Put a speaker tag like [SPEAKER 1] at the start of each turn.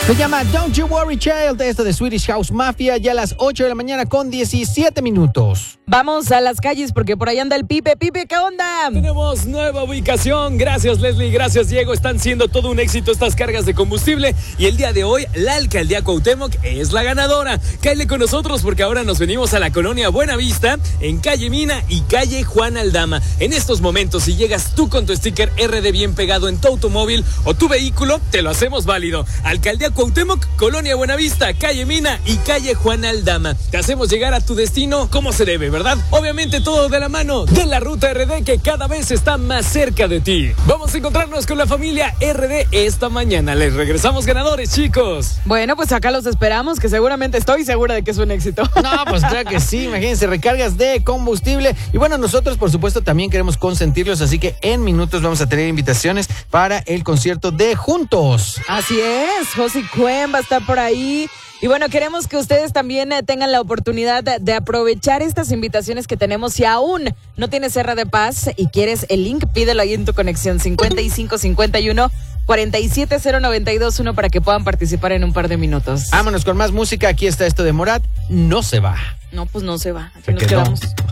[SPEAKER 1] Se llama Don't You Worry Child, esto de Swedish House Mafia, ya a las 8 de la mañana con 17 minutos.
[SPEAKER 2] Vamos a las calles porque por ahí anda el Pipe. Pipe, ¿qué onda?
[SPEAKER 3] Tenemos nueva ubicación. Gracias, Leslie. Gracias, Diego. Están siendo todo un éxito estas cargas de combustible. Y el día de hoy, la alcaldía Cuauhtémoc es la ganadora. Cáele con nosotros porque ahora nos venimos a la colonia Buenavista, en calle Mina y calle Juan Aldama. En estos momentos, si llegas tú con tu sticker RD bien pegado en tu automóvil o tu vehículo, te lo hacemos válido. Alcaldía Cuauhtémoc, colonia Buenavista, calle Mina y calle Juan Aldama. Te hacemos llegar a tu destino como se debe, ¿verdad? Obviamente todo de la mano de la ruta RD que cada vez está más cerca de ti. Vamos a encontrarnos con la familia RD esta mañana. Les regresamos ganadores, chicos.
[SPEAKER 2] Bueno, pues acá los esperamos, que seguramente estoy segura de que es un éxito.
[SPEAKER 1] No, pues claro que sí, imagínense, recargas de combustible. Y bueno, nosotros por supuesto también queremos consentirlos, así que en minutos vamos a tener invitaciones para el concierto de Juntos.
[SPEAKER 2] Así es, Josie Cuen va a estar por ahí. Y bueno, queremos que ustedes también tengan la oportunidad de aprovechar estas invitaciones que tenemos. Si aún no tienes RD Paz y quieres el link, pídelo ahí en tu conexión 5551 47092.1 para que puedan participar en un par de minutos.
[SPEAKER 1] Vámonos con más música. Aquí está esto de Morat, No se va.
[SPEAKER 2] No, pues no se va. Aquí nos quedamos.